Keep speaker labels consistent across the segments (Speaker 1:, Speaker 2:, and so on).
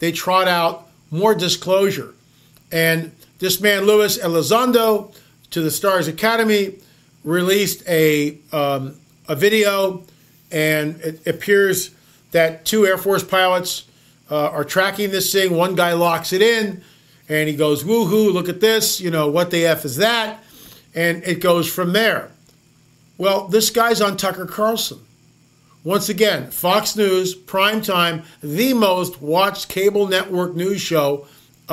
Speaker 1: they trot out more disclosure. And this man, Luis Elizondo, to the Stars Academy, released a video, and it appears that 2 Air Force pilots are tracking this thing. One guy locks it in, and he goes, woohoo, look at this, what the F is that? And it goes from there. Well, this guy's on Tucker Carlson. Once again, Fox News, primetime, the most watched cable network news show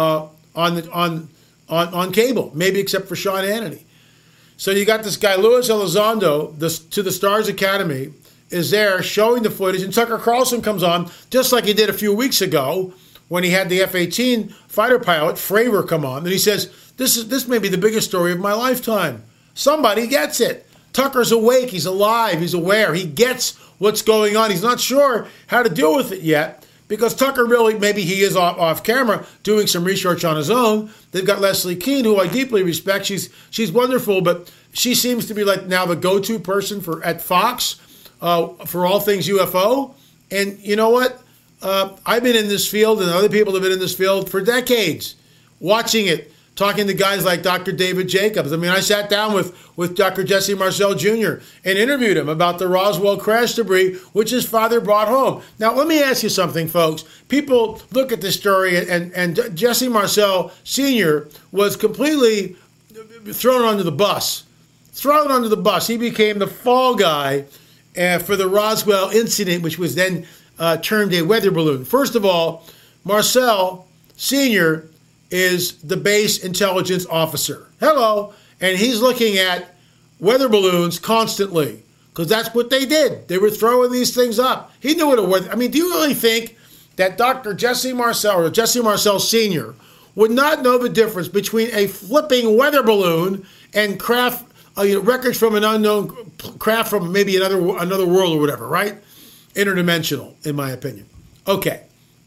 Speaker 1: on cable, maybe except for Sean Hannity. So you got this guy, Luis Elizondo, to the Stars Academy, is there showing the footage, and Tucker Carlson comes on, just like he did a few weeks ago when he had the F-18 fighter pilot, Fravor, come on, and he says, this may be the biggest story of my lifetime. Somebody gets it. Tucker's awake, he's alive, he's aware, he gets what's going on. He's not sure how to deal with it yet, because Tucker really, maybe he is off camera doing some research on his own. They've got Leslie Kean, who I deeply respect. She's wonderful, but she seems to be like now the go-to person at Fox for all things UFO. And you know what? I've been in this field, and other people have been in this field for decades, watching it, talking to guys like Dr. David Jacobs. I mean, I sat down with Dr. Jesse Marcel Jr. and interviewed him about the Roswell crash debris, which his father brought home. Now, let me ask you something, folks. People look at this story, and Jesse Marcel Sr. was completely thrown under the bus. He became the fall guy for the Roswell incident, which was then termed a weather balloon. First of all, Marcel Sr. is the base intelligence officer. Hello. And he's looking at weather balloons constantly, because that's what they did. They were throwing these things up. He knew what it was. I mean, do you really think that Dr. Jesse Marcel, or Jesse Marcel Sr., would not know the difference between a flipping weather balloon and craft, wreckage from an unknown craft from maybe another world or whatever, right? Interdimensional, in my opinion. Okay.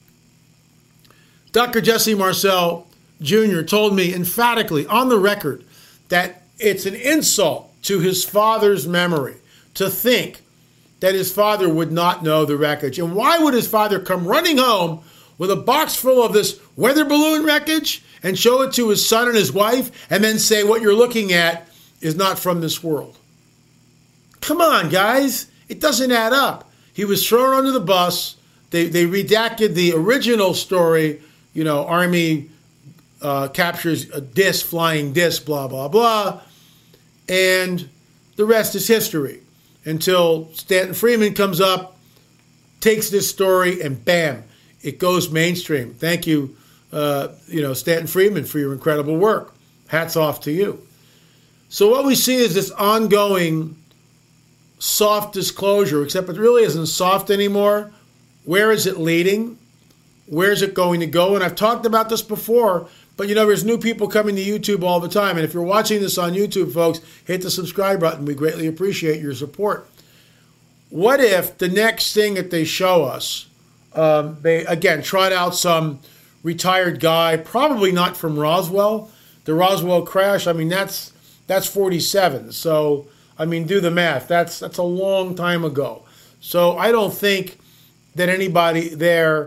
Speaker 1: Dr. Jesse Marcel Jr. told me emphatically on the record that it's an insult to his father's memory to think that his father would not know the wreckage. And why would his father come running home with a box full of this weather balloon wreckage and show it to his son and his wife and then say what you're looking at is not from this world? Come on, guys. It doesn't add up. He was thrown under the bus. They redacted the original story, Army captures a disc, flying disc, blah, blah, blah. And the rest is history until Stanton Friedman comes up, takes this story, and bam, it goes mainstream. Thank you, Stanton Friedman, for your incredible work. Hats off to you. So what we see is this ongoing soft disclosure, except it really isn't soft anymore. Where is it leading? Where is it going to go? And I've talked about this before, but there's new people coming to YouTube all the time. And if you're watching this on YouTube, folks, hit the subscribe button. We greatly appreciate your support. What if the next thing that they show us, they, again, trot out some retired guy, probably not from Roswell. The Roswell crash, that's 47. So, do the math. That's a long time ago. So I don't think that anybody there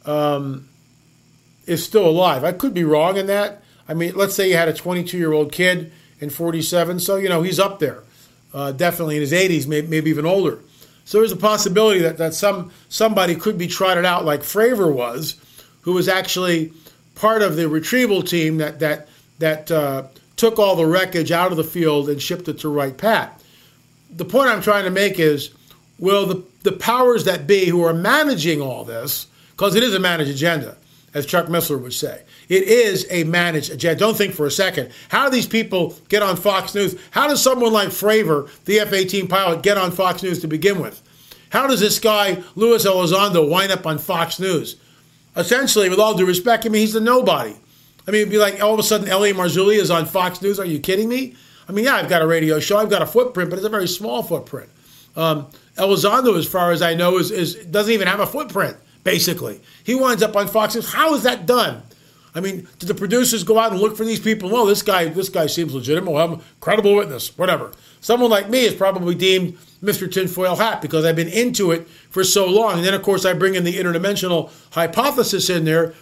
Speaker 1: is still alive. I could be wrong in that. Let's say you had a 22-year-old kid in 47, so, he's up there. Definitely in his 80s, maybe even older. So there's a possibility that somebody could be trotted out like Fravor was, who was actually part of the retrieval team that took all the wreckage out of the field and shipped it to Wright-Patt. The point I'm trying to make is, will the powers that be who are managing all this, because it is a managed agenda, as Chuck Missler would say. It is a managed agenda. Don't think for a second. How do these people get on Fox News? How does someone like Fravor, the F-18 pilot, get on Fox News to begin with? How does this guy, Luis Elizondo, wind up on Fox News? Essentially, with all due respect, he's a nobody. It'd be like all of a sudden L.A. Marzulli is on Fox News. Are you kidding me? Yeah, I've got a radio show. I've got a footprint, but it's a very small footprint. Elizondo, as far as I know, doesn't even have a footprint, basically. He winds up on Fox News. How is that done? Did the producers go out and look for these people? Well, this guy seems legitimate. We'll have a credible witness, whatever. Someone like me is probably deemed Mr. Tinfoil Hat because I've been into it for so long. And then, of course, I bring in the interdimensional hypothesis in there,